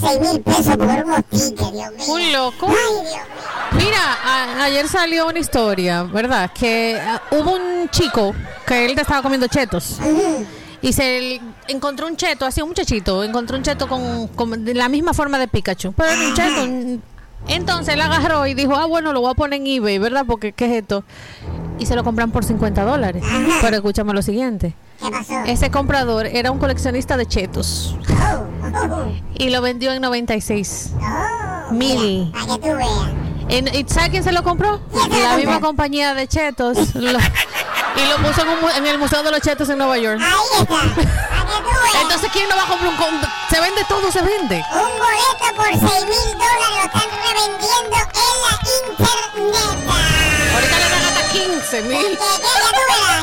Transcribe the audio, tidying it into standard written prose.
6,000 pesos por unos tickets, Dios mío. Un loco. Ay, Dios mío. Mira, ayer salió una historia, ¿verdad? Que hubo un chico que él estaba comiendo chetos. Y se encontró un cheto, así un muchachito, encontró un cheto con la misma forma de Pikachu. Pero era un cheto. Entonces él agarró y dijo, bueno, lo voy a poner en eBay, ¿verdad? Porque, ¿qué es esto? Y se lo compran por $50. Pero escúchame lo siguiente. ¿Qué pasó? Ese comprador era un coleccionista de chetos. Y lo vendió en 96,000. Para que tú veas. ¿Y sabes quién se lo compró? La misma compañía de chetos. Y lo puso en el Museo de los Chetos en Nueva York. Ahí está. Para que tú veas. Entonces, ¿quién no va a comprar se vende todo, se vende? Un boleto por $6,000 lo están revendiendo en la internet. Ahorita le dan hasta 15,000. Que tú veas.